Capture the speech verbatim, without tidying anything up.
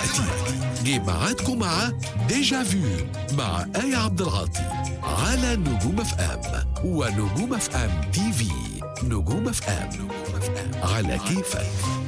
دلوقتي جه ميعادكم مع ديجا فيو مع آية عبد العاطي على نجوم اف ام ونجوم اف ام تي في. نجوم اف ام على كيفك.